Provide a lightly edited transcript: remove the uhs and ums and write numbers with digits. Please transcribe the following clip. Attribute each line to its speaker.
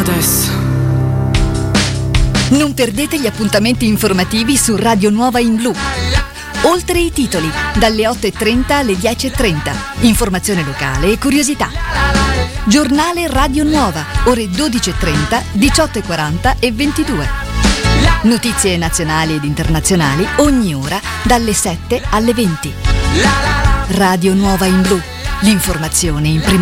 Speaker 1: adesso.
Speaker 2: Non perdete gli appuntamenti informativi su Radio Nuova in Blu. Oltre i titoli, dalle 8:30 alle 10:30. Informazione locale e curiosità. Giornale Radio Nuova, ore 12:30, 18:40 e 22. Notizie nazionali ed internazionali ogni ora dalle 7 alle 20. Radio Nuova in Blu. L'informazione in prima